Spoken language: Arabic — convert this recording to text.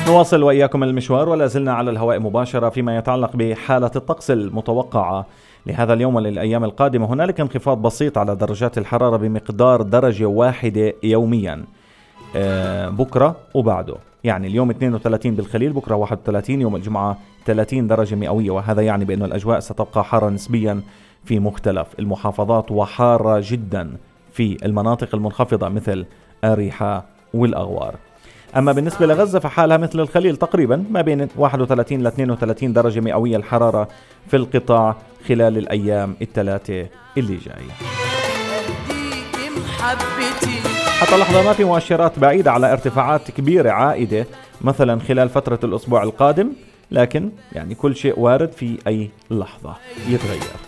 نواصل وإياكم المشوار ولا زلنا على الهواء مباشرة فيما يتعلق بحالة الطقس المتوقعة لهذا اليوم وللأيام القادمة. هنالك انخفاض بسيط على درجات الحرارة بمقدار درجة واحدة يوميا بكرة وبعده، يعني اليوم 32 بالخليل، بكرة 31، يوم الجمعة 30 درجة مئوية، وهذا يعني بأن الأجواء ستبقى حارة نسبيا في مختلف المحافظات وحارة جدا في المناطق المنخفضة مثل أريحة والأغوار. أما بالنسبة لغزة فحالها مثل الخليل تقريبا ما بين 31 ل 32 درجة مئوية الحرارة في القطاع خلال الأيام الثلاثة اللي جاية. حتى اللحظة ما في مؤشرات بعيدة على ارتفاعات كبيرة عائدة مثلا خلال فترة الأسبوع القادم، لكن يعني كل شيء وارد في أي لحظة يتغير.